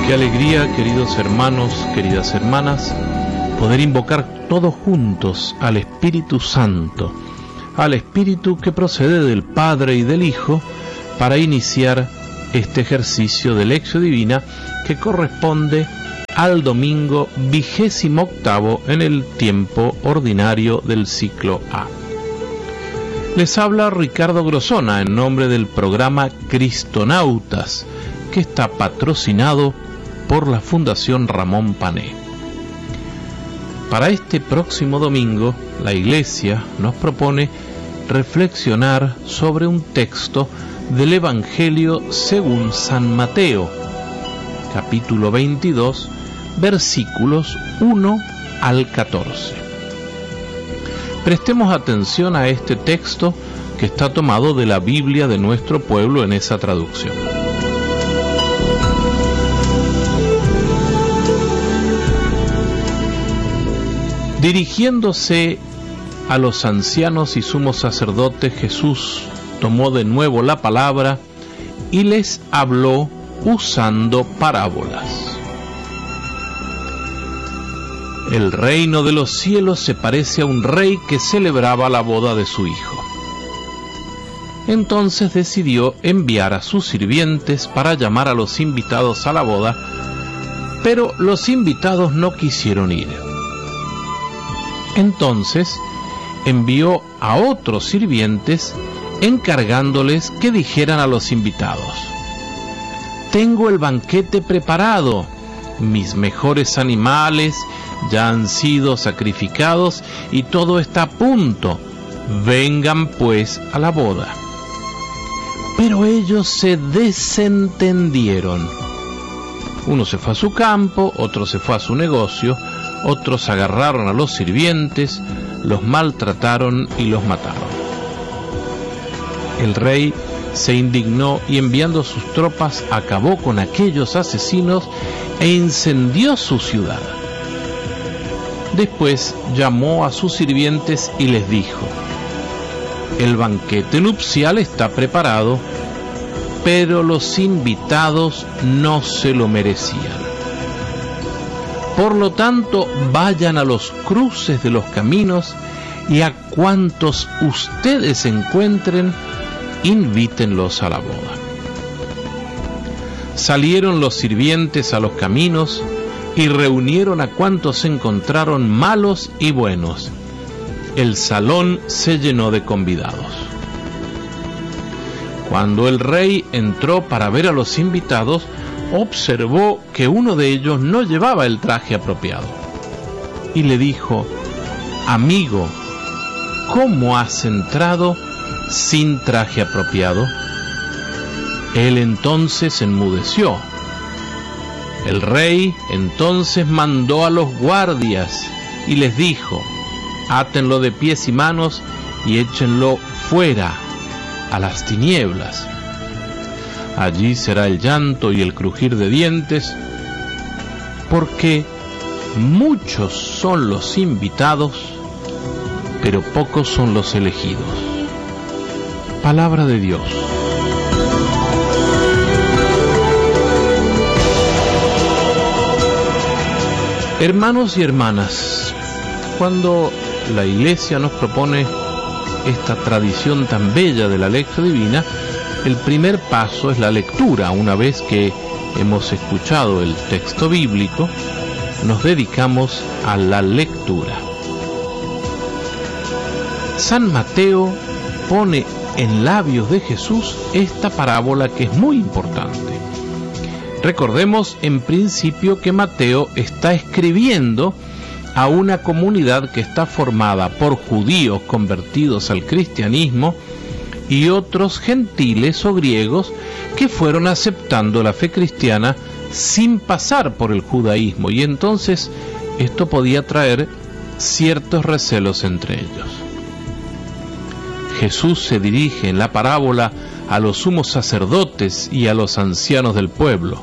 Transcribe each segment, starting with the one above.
Qué alegría, queridos hermanos, queridas hermanas, poder invocar todos juntos al Espíritu Santo, al Espíritu que procede del Padre y del Hijo, para iniciar este ejercicio de Lectio Divina que corresponde al domingo 28º en el tiempo ordinario del ciclo A. Les habla Ricardo Grosona en nombre del programa Cristonautas, que está patrocinado por la Fundación Ramón Pané. Para este próximo domingo, la Iglesia nos propone reflexionar sobre un texto del Evangelio según San Mateo, capítulo 22, versículos 1 al 14. Prestemos atención a este texto que está tomado de la Biblia de nuestro pueblo en esa traducción. Dirigiéndose a los ancianos y sumos sacerdotes, Jesús tomó de nuevo la palabra y les habló usando parábolas. El reino de los cielos se parece a un rey que celebraba la boda de su hijo. Entonces decidió enviar a sus sirvientes para llamar a los invitados a la boda, pero los invitados no quisieron ir. Entonces envió a otros sirvientes encargándoles que dijeran a los invitados: «Tengo el banquete preparado, mis mejores animales ya han sido sacrificados y todo está a punto, vengan pues a la boda». Pero ellos se desentendieron. Uno se fue a su campo, otro se fue a su negocio, otros agarraron a los sirvientes, los maltrataron y los mataron. El rey se indignó y enviando sus tropas acabó con aquellos asesinos e incendió su ciudad. Después llamó a sus sirvientes y les dijo: «El banquete nupcial está preparado, pero los invitados no se lo merecían. Por lo tanto, vayan a los cruces de los caminos y a cuantos ustedes encuentren, invítenlos a la boda». Salieron los sirvientes a los caminos y reunieron a cuantos encontraron, malos y buenos. El salón se llenó de convidados. Cuando el rey entró para ver a los invitados, observó que uno de ellos no llevaba el traje apropiado y le dijo: «Amigo, ¿cómo has entrado sin traje apropiado?». Él entonces enmudeció. El rey entonces mandó a los guardias y les dijo: «Átenlo de pies y manos y échenlo fuera a las tinieblas. Allí será el llanto y el crujir de dientes, porque muchos son los invitados, pero pocos son los elegidos». Palabra de Dios. Hermanos y hermanas, cuando la Iglesia nos propone esta tradición tan bella de la Lectio Divina, el primer paso es la lectura. Una vez que hemos escuchado el texto bíblico, nos dedicamos a la lectura. San Mateo pone en labios de Jesús esta parábola que es muy importante. Recordemos en principio que Mateo está escribiendo a una comunidad que está formada por judíos convertidos al cristianismo y otros gentiles o griegos que fueron aceptando la fe cristiana sin pasar por el judaísmo, y entonces esto podía traer ciertos recelos entre ellos. Jesús se dirige en la parábola a los sumos sacerdotes y a los ancianos del pueblo.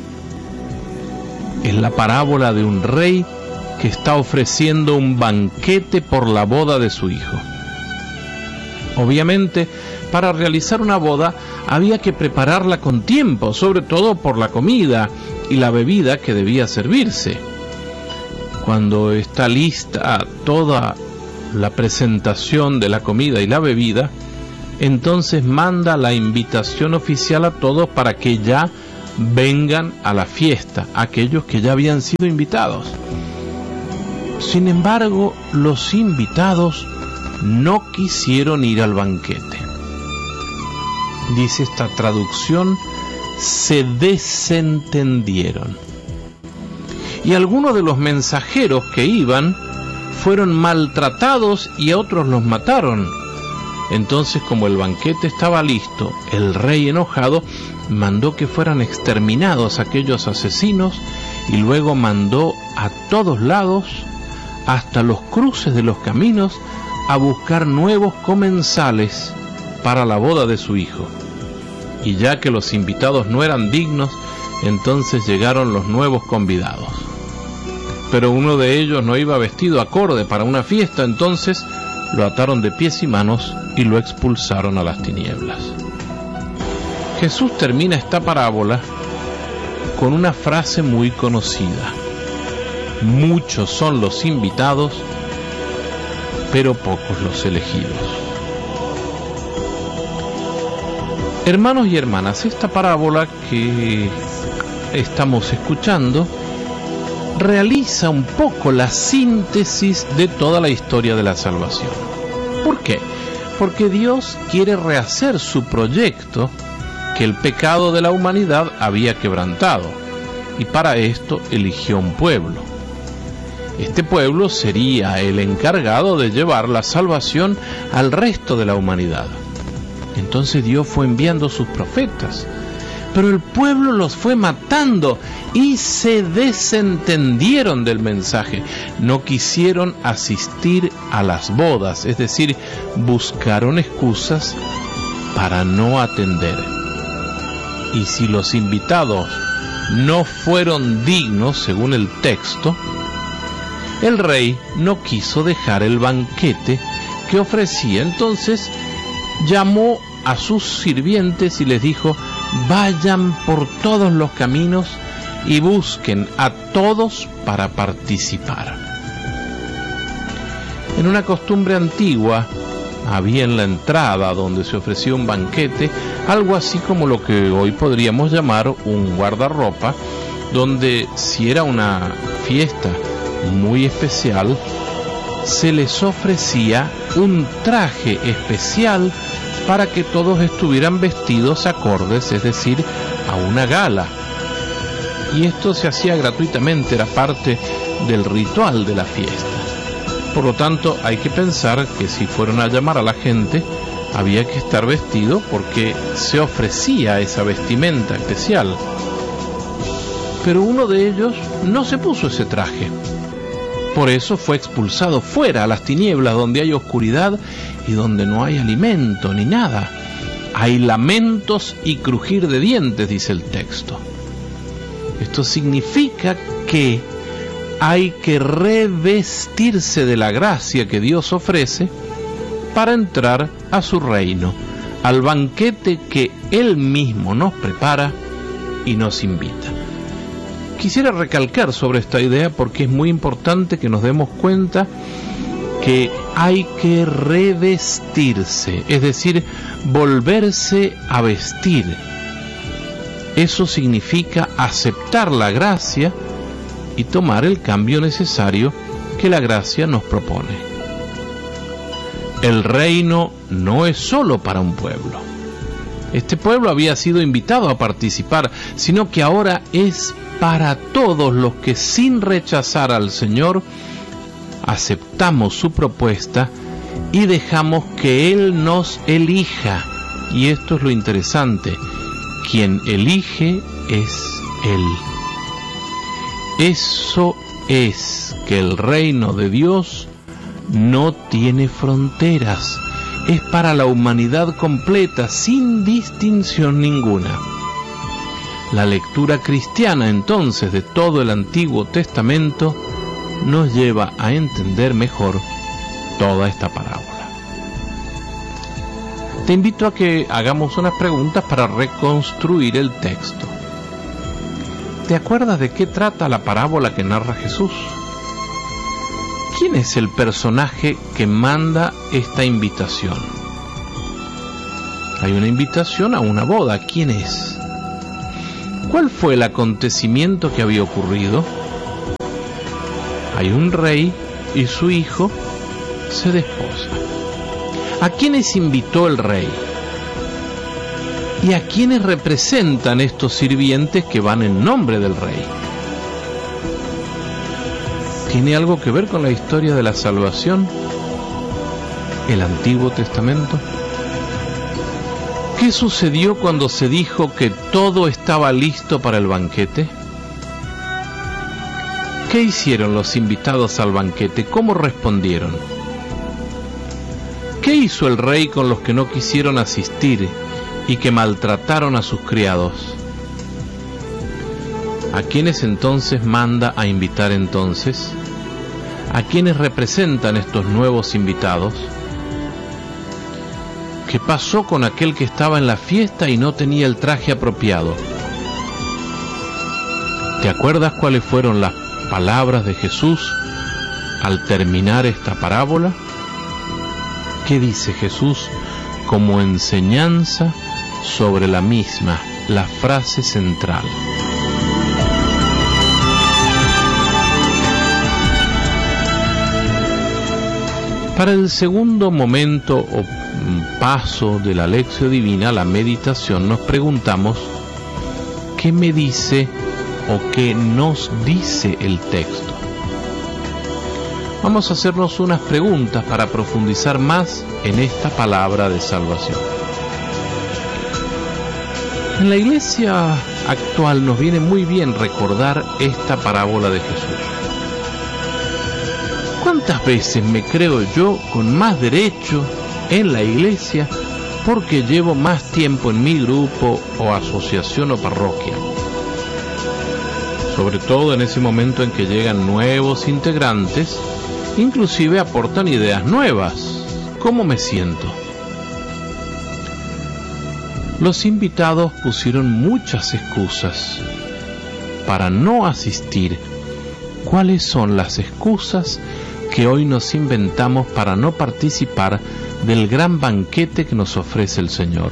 Es la parábola de un rey que está ofreciendo un banquete por la boda de su hijo. Obviamente, para realizar una boda había que prepararla con tiempo, sobre todo por la comida y la bebida que debía servirse. Cuando está lista toda la presentación de la comida y la bebida, entonces manda la invitación oficial a todos para que ya vengan a la fiesta, aquellos que ya habían sido invitados. Sin embargo, los invitados no quisieron ir al banquete. Dice esta traducción, se desentendieron. Y algunos de los mensajeros que iban fueron maltratados y a otros los mataron. Entonces, como el banquete estaba listo, el rey enojado mandó que fueran exterminados aquellos asesinos y luego mandó a todos lados, hasta los cruces de los caminos, a buscar nuevos comensales para la boda de su hijo. Y ya que los invitados no eran dignos, entonces llegaron los nuevos convidados. Pero uno de ellos no iba vestido acorde para una fiesta, entonces lo ataron de pies y manos y lo expulsaron a las tinieblas. Jesús termina esta parábola con una frase muy conocida: muchos son los invitados, pero pocos los elegidos. Hermanos y hermanas, esta parábola que estamos escuchando realiza un poco la síntesis de toda la historia de la salvación. ¿Por qué? Porque Dios quiere rehacer su proyecto que el pecado de la humanidad había quebrantado, y para esto eligió un pueblo. Este pueblo sería el encargado de llevar la salvación al resto de la humanidad. Entonces Dios fue enviando sus profetas, pero el pueblo los fue matando y se desentendieron del mensaje. No quisieron asistir a las bodas, es decir, buscaron excusas para no atender. Y si los invitados no fueron dignos, según el texto, el rey no quiso dejar el banquete que ofrecía. Entonces llamó a sus sirvientes y les dijo: vayan por todos los caminos y busquen a todos para participar. En una costumbre antigua había en la entrada donde se ofrecía un banquete algo así como lo que hoy podríamos llamar un guardarropa, donde si era una fiesta muy especial se les ofrecía un traje especial para que todos estuvieran vestidos acordes, es decir, a una gala. Y esto se hacía gratuitamente, era parte del ritual de la fiesta. Por lo tanto, hay que pensar que si fueron a llamar a la gente, había que estar vestido porque se ofrecía esa vestimenta especial. Pero uno de ellos no se puso ese traje. Por eso fue expulsado fuera, a las tinieblas, donde hay oscuridad y donde no hay alimento ni nada. Hay lamentos y crujir de dientes, dice el texto. Esto significa que hay que revestirse de la gracia que Dios ofrece para entrar a su reino, al banquete que Él mismo nos prepara y nos invita. Quisiera recalcar sobre esta idea porque es muy importante que nos demos cuenta que hay que revestirse, es decir, volverse a vestir. Eso significa aceptar la gracia y tomar el cambio necesario que la gracia nos propone. El reino no es solo para un pueblo. Este pueblo había sido invitado a participar, sino que ahora es para todos los que, sin rechazar al Señor, aceptamos su propuesta y dejamos que Él nos elija. Y esto es lo interesante: quien elige es Él. Eso es que el reino de Dios no tiene fronteras, es para la humanidad completa, sin distinción ninguna. La lectura cristiana entonces de todo el Antiguo Testamento nos lleva a entender mejor toda esta parábola. Te invito a que hagamos unas preguntas para reconstruir el texto. ¿Te acuerdas de qué trata la parábola que narra Jesús? ¿Quién es el personaje que manda esta invitación? Hay una invitación a una boda. ¿Quién es? ¿Cuál fue el acontecimiento que había ocurrido? Hay un rey y su hijo se desposa. ¿A quiénes invitó el rey? ¿Y a quiénes representan estos sirvientes que van en nombre del rey? ¿Tiene algo que ver con la historia de la salvación? ¿El Antiguo Testamento? ¿Qué sucedió cuando se dijo que todo estaba listo para el banquete? ¿Qué hicieron los invitados al banquete? ¿Cómo respondieron? ¿Qué hizo el rey con los que no quisieron asistir y que maltrataron a sus criados? ¿A quiénes entonces manda a invitar entonces? ¿A quiénes representan estos nuevos invitados? ¿Qué pasó con aquel que estaba en la fiesta y no tenía el traje apropiado? ¿Te acuerdas cuáles fueron las palabras de Jesús al terminar esta parábola? ¿Qué dice Jesús como enseñanza sobre la misma, la frase central? Para el segundo momento o paso de la lección divina, la meditación, nos preguntamos ¿qué me dice o qué nos dice el texto? Vamos a hacernos unas preguntas para profundizar más en esta palabra de salvación. En la iglesia actual nos viene muy bien recordar esta parábola de Jesús. ¿Cuántas veces me creo yo con más derecho en la iglesia porque llevo más tiempo en mi grupo o asociación o parroquia? Sobre todo en ese momento en que llegan nuevos integrantes, inclusive aportan ideas nuevas. ¿Cómo me siento? Los invitados pusieron muchas excusas para no asistir. ¿Cuáles son las excusas que hoy nos inventamos para no participar del gran banquete que nos ofrece el Señor?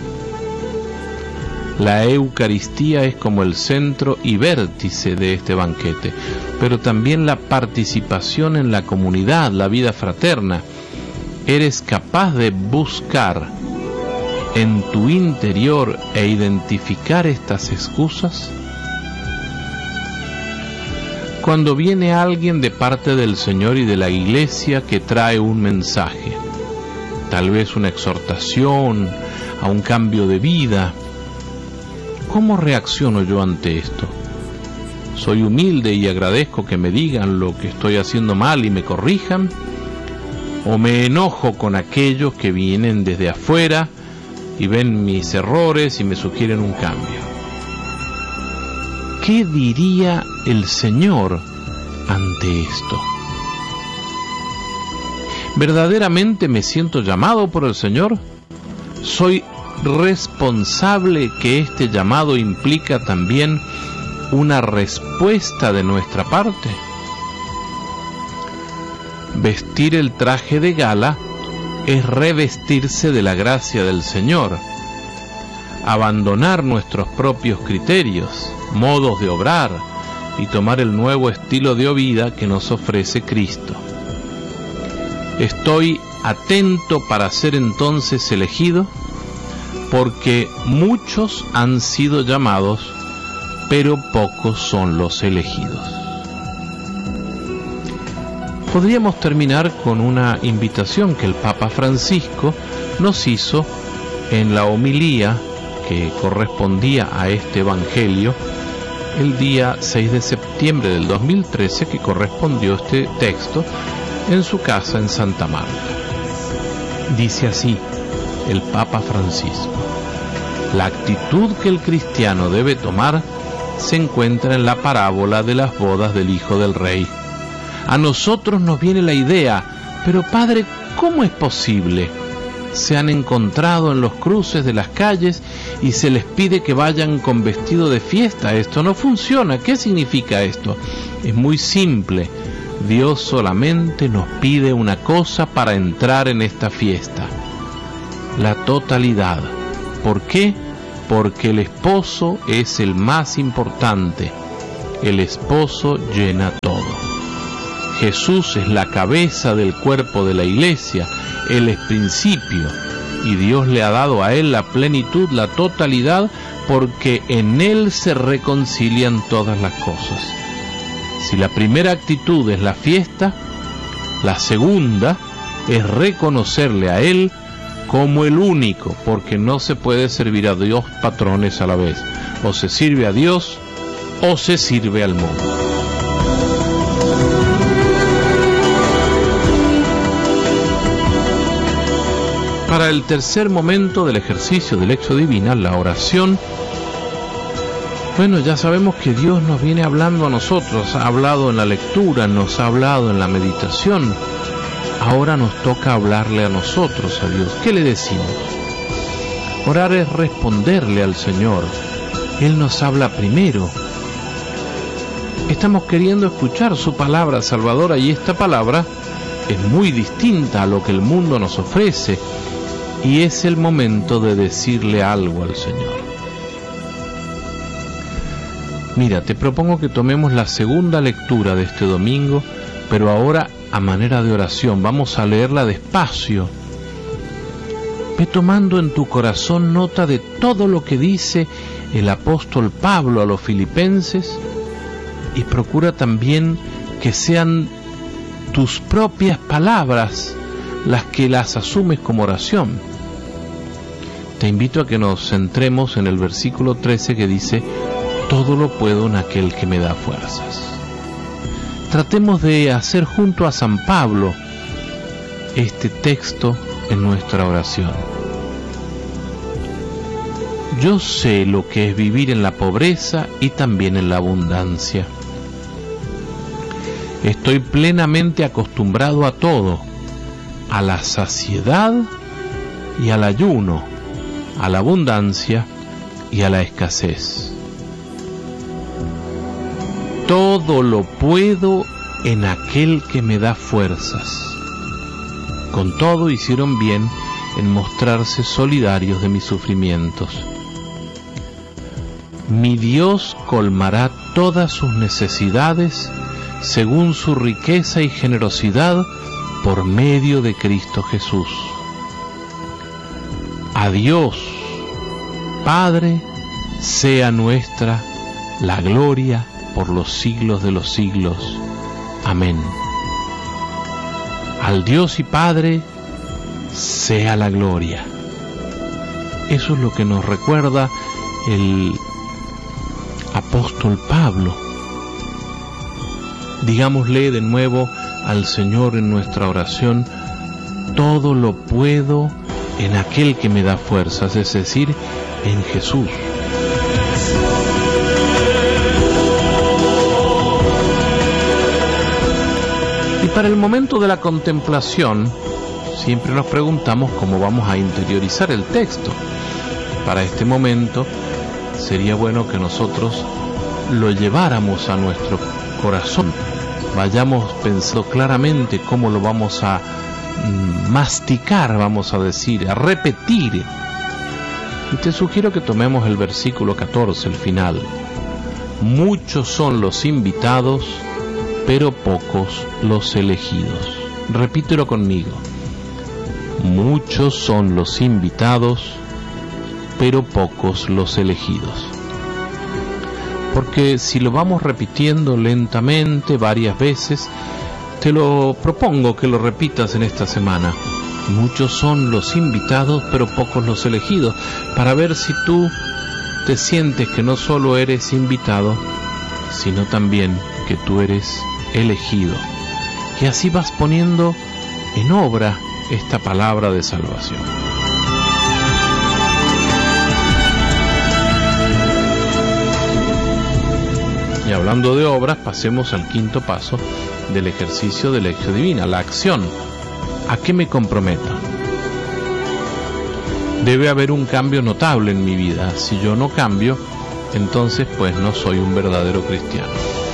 La Eucaristía es como el centro y vértice de este banquete, pero también la participación en la comunidad, la vida fraterna. ¿Eres capaz de buscar en tu interior e identificar estas excusas? Cuando viene alguien de parte del Señor y de la Iglesia que trae un mensaje, tal vez una exhortación a un cambio de vida, ¿cómo reacciono yo ante esto? ¿Soy humilde y agradezco que me digan lo que estoy haciendo mal y me corrijan? ¿O me enojo con aquellos que vienen desde afuera y ven mis errores y me sugieren un cambio? ¿Qué diría el Señor ante esto? ¿Verdaderamente me siento llamado por el Señor? ¿Soy responsable que este llamado implica también una respuesta de nuestra parte? Vestir el traje de gala es revestirse de la gracia del Señor, abandonar nuestros propios criterios, modos de obrar y tomar el nuevo estilo de vida que nos ofrece Cristo. ¿Estoy atento para ser entonces elegido? Porque muchos han sido llamados, pero pocos son los elegidos. Podríamos terminar con una invitación que el Papa Francisco nos hizo en la homilía que correspondía a este Evangelio el día 6 de septiembre del 2013, que correspondió este texto en su casa en Santa Marta. Dice así el Papa Francisco: la actitud que el cristiano debe tomar se encuentra en la parábola de las bodas del Hijo del Rey. A nosotros nos viene la idea, pero Padre, ¿cómo es posible? se han encontrado en los cruces de las calles y se les pide que vayan con vestido de fiesta. Esto no funciona. ¿Qué significa esto? Es muy simple. Dios solamente nos pide una cosa para entrar en esta fiesta: la totalidad. ¿Por qué? Porque el esposo es el más importante. El esposo llena todo. Jesús es la cabeza del cuerpo de la iglesia. Él es principio. Y Dios le ha dado a Él la plenitud, la totalidad, porque en Él se reconcilian todas las cosas. Si la primera actitud es la fiesta, la segunda es reconocerle a Él como el único, porque no se puede servir a dos patrones a la vez. O se sirve a Dios o se sirve al mundo. Para el tercer momento del ejercicio de Lectio Divina, la oración, bueno, ya sabemos que Dios nos viene hablando a nosotros, ha hablado en la lectura, nos ha hablado en la meditación. Ahora nos toca hablarle a nosotros, a Dios. ¿Qué le decimos? Orar es responderle al Señor. Él nos habla primero. Estamos queriendo escuchar su palabra salvadora, y esta palabra es muy distinta a lo que el mundo nos ofrece, y es el momento de decirle algo al Señor. Mira, te propongo que tomemos la segunda lectura de este domingo, pero ahora a manera de oración. Vamos a leerla despacio. Ve tomando en tu corazón nota de todo lo que dice el apóstol Pablo a los filipenses, y procura también que sean tus propias palabras las que las asumes como oración. Te invito a que nos centremos en el versículo 13 que dice: todo lo puedo en aquel que me da fuerzas. Tratemos de hacer junto a San Pablo este texto en nuestra oración. Yo sé lo que es vivir en la pobreza y también en la abundancia. Estoy plenamente acostumbrado a todo, a la saciedad y al ayuno, a la abundancia y a la escasez. Todo lo puedo en aquel que me da fuerzas. Con todo hicieron bien en mostrarse solidarios de mis sufrimientos. Mi Dios colmará todas sus necesidades según su riqueza y generosidad por medio de Cristo Jesús. A Dios, Padre, sea nuestra la gloria por los siglos de los siglos. Amén. Al Dios y Padre sea la gloria. Eso es lo que nos recuerda el apóstol Pablo. Digámosle de nuevo al Señor en nuestra oración: todo lo puedo en aquel que me da fuerzas, es decir, en Jesús. Y para el momento de la contemplación, siempre nos preguntamos cómo vamos a interiorizar el texto. Para este momento, sería bueno que nosotros lo lleváramos a nuestro corazón. Vayamos pensando claramente cómo lo vamos a masticar, vamos a decir, a repetir. Y te sugiero que tomemos el versículo 14, el final. Muchos son los invitados, pero pocos los elegidos. Repítelo conmigo. Muchos son los invitados, pero pocos los elegidos. Porque si lo vamos repitiendo lentamente varias veces, te lo propongo que lo repitas en esta semana. Muchos son los invitados, pero pocos los elegidos, para ver si tú te sientes que no solo eres invitado, sino también que tú eres elegido. Y así vas poniendo en obra esta palabra de salvación. Y hablando de obras, pasemos al quinto paso del ejercicio de Lectio Divina, la acción. ¿A qué me comprometo? debe haber un cambio notable en mi vida. Si yo no cambio, entonces pues no soy un verdadero cristiano.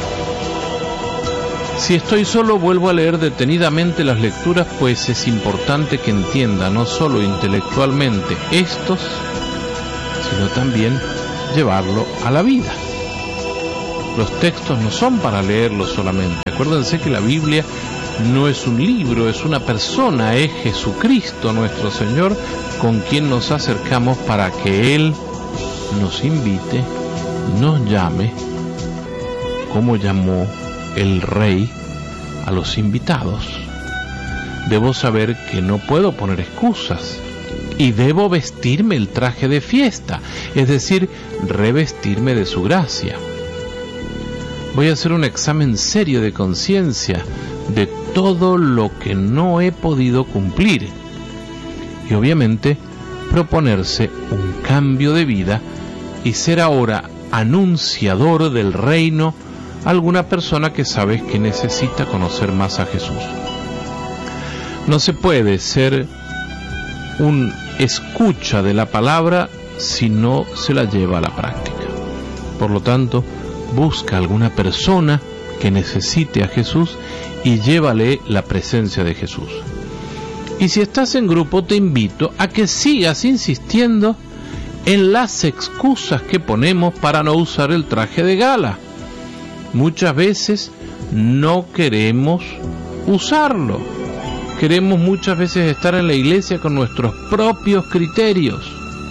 Si estoy solo, vuelvo a leer detenidamente las lecturas, pues es importante que entienda no solo intelectualmente estos, sino también llevarlo a la vida. Los textos no son para leerlos solamente. Acuérdense que la Biblia no es un libro, es una persona, es Jesucristo nuestro Señor, con quien nos acercamos para que Él nos invite, nos llame, como llamó el Rey a los invitados. Debo saber que no puedo poner excusas y debo vestirme el traje de fiesta, es decir, revestirme de su gracia. Voy a hacer un examen serio de conciencia de todo lo que no he podido cumplir y obviamente proponerse un cambio de vida y ser ahora anunciador del reino a alguna persona que sabes que necesita conocer más a Jesús. No se puede ser un escucha de la palabra si no se la lleva a la práctica. Por lo tanto, busca alguna persona que necesite a Jesús y llévale la presencia de Jesús. Y si estás en grupo, te invito a que sigas insistiendo en las excusas que ponemos para no usar el traje de gala. Muchas veces no queremos usarlo. Queremos muchas veces estar en la iglesia con nuestros propios criterios.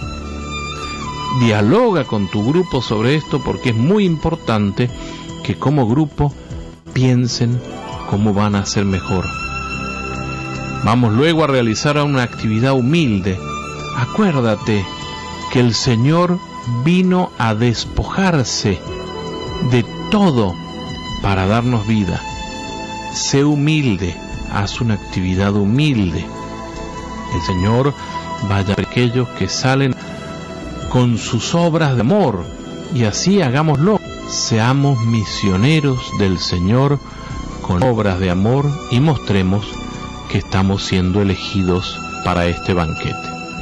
Dialoga con tu grupo sobre esto, porque es muy importante que como grupo piensen cómo van a ser mejor. Vamos luego a realizar una actividad humilde. Acuérdate que el Señor vino a despojarse de todo para darnos vida. Sé humilde, haz una actividad humilde. El Señor vaya a aquellos que salen con sus obras de amor, y así hagámoslo. Seamos misioneros del Señor con obras de amor y mostremos que estamos siendo elegidos para este banquete.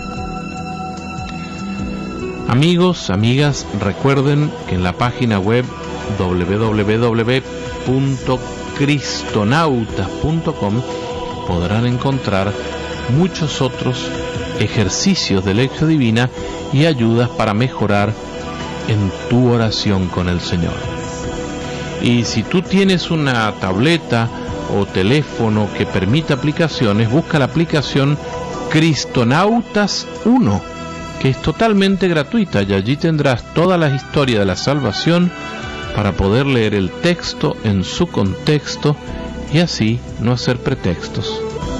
Amigos, amigas, recuerden que en la página web www.cristonautas.com podrán encontrar muchos otros ejercicios de lección divina y ayudas para mejorar en tu oración con el Señor. Y si tú tienes una tableta o teléfono que permita aplicaciones, busca la aplicación Cristonautas 1, que es totalmente gratuita, y allí tendrás toda la historia de la salvación para poder leer el texto en su contexto y así no hacer pretextos.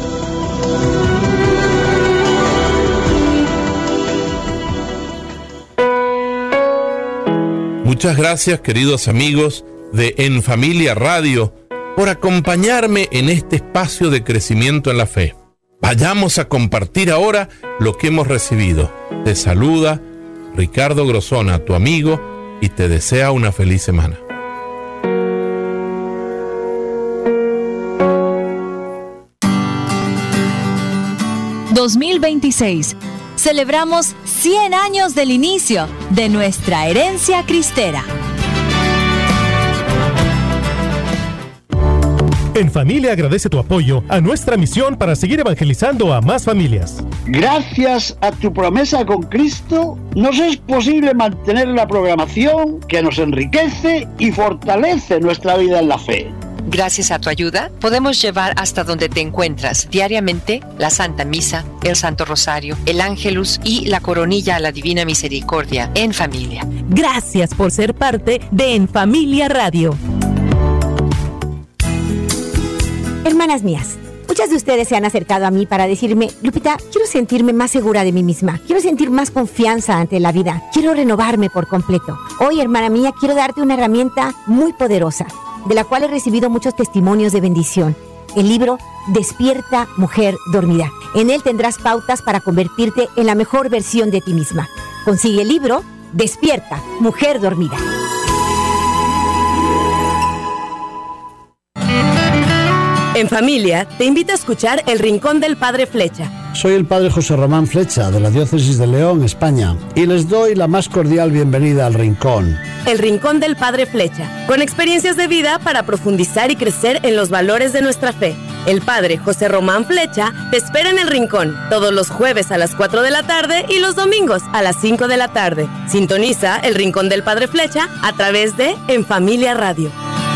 Muchas gracias, queridos amigos de En Familia Radio, por acompañarme en este espacio de crecimiento en la fe. Vayamos a compartir ahora lo que hemos recibido. Te saluda Ricardo Grosona, tu amigo, y te desea una feliz semana. ...2026... celebramos 100 años del inicio de nuestra herencia cristera. En Familia agradece tu apoyo a nuestra misión para seguir evangelizando a más familias. Gracias a tu promesa con Cristo, nos es posible mantener la programación que nos enriquece y fortalece nuestra vida en la fe. Gracias a tu ayuda, podemos llevar hasta donde te encuentras diariamente la Santa Misa, el Santo Rosario, el Ángelus y la Coronilla a la Divina Misericordia en familia. Gracias por ser parte de En Familia Radio. Hermanas mías, muchas de ustedes se han acercado a mí para decirme: Lupita, quiero sentirme más segura de mí misma, quiero sentir más confianza ante la vida, quiero renovarme por completo. Hoy, hermana mía, quiero darte una herramienta muy poderosa, de la cual he recibido muchos testimonios de bendición. El libro Despierta, Mujer Dormida. En él tendrás pautas para convertirte en la mejor versión de ti misma. Consigue el libro Despierta, Mujer Dormida. En Familia, te invito a escuchar El Rincón del Padre Flecha. Soy el Padre José Román Flecha, de la Diócesis de León, España, y les doy la más cordial bienvenida al Rincón. El Rincón del Padre Flecha, con experiencias de vida para profundizar y crecer en los valores de nuestra fe. El Padre José Román Flecha te espera en El Rincón, todos los jueves a las 4 de la tarde y los domingos a las 5 de la tarde. Sintoniza El Rincón del Padre Flecha a través de En Familia Radio.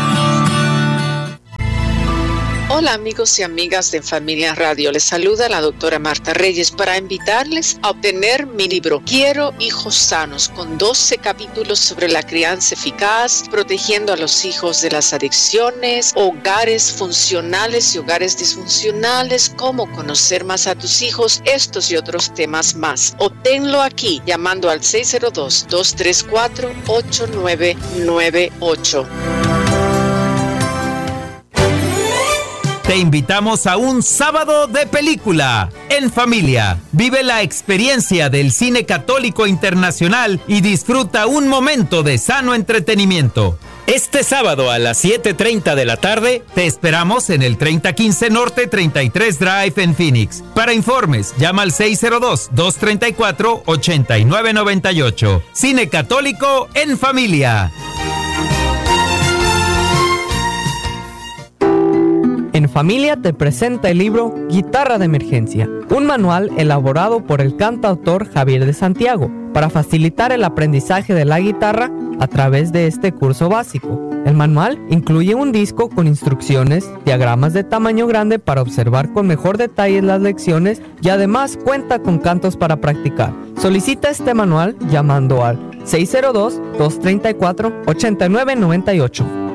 Hola amigos y amigas de Familia Radio, les saluda la doctora Marta Reyes para invitarles a obtener mi libro Quiero hijos sanos, con 12 capítulos sobre la crianza eficaz, protegiendo a los hijos de las adicciones, hogares funcionales y hogares disfuncionales, cómo conocer más a tus hijos, estos y otros temas más. Obténlo aquí llamando al 602-234-8998. Te invitamos a un sábado de película en familia. Vive la experiencia del cine católico internacional y disfruta un momento de sano entretenimiento. Este sábado a las 7:30 de la tarde te esperamos en el 3015 Norte 33 Drive en Phoenix. Para informes, llama al 602-234-8998. Cine católico en familia. En Familia te presenta el libro Guitarra de Emergencia, un manual elaborado por el cantautor Javier de Santiago para facilitar el aprendizaje de la guitarra a través de este curso básico. El manual incluye un disco con instrucciones, diagramas de tamaño grande para observar con mejor detalle las lecciones y además cuenta con cantos para practicar. Solicita este manual llamando al 602-234-8998.